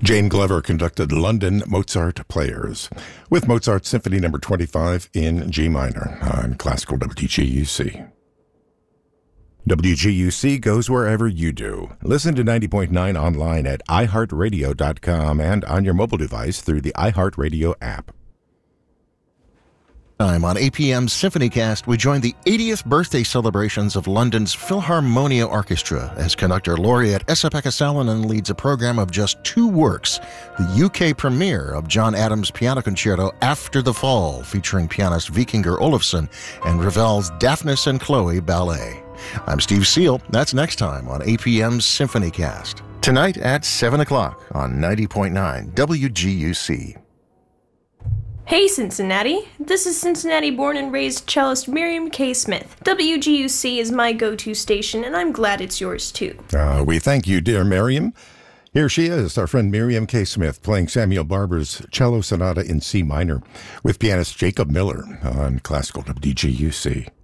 Jane Glover conducted London Mozart Players with Mozart Symphony No. 25 in G minor on Classical WGUC. WGUC goes wherever you do. Listen to 90.9 online at iHeartRadio.com and on your mobile device through the iHeartRadio app. Time on APM's SymphonyCast, we join the 80th birthday celebrations of London's Philharmonia Orchestra as conductor laureate Esa-Pekka Salonen leads a program of just two works, the UK premiere of John Adams' piano concerto After the Fall, featuring pianist Vikingur Olafsson, and Ravel's Daphnis and Chloe Ballet. I'm Steve Seal. That's next time on APM's SymphonyCast. Tonight at 7 o'clock on 90.9 WGUC. Hey Cincinnati, this is Cincinnati born and raised cellist Miriam K. Smith. WGUC is my go-to station and I'm glad it's yours too. We thank you, dear Miriam. Here she is, our friend Miriam K. Smith, playing Samuel Barber's Cello Sonata in C minor with pianist Jacob Miller on Classical WGUC.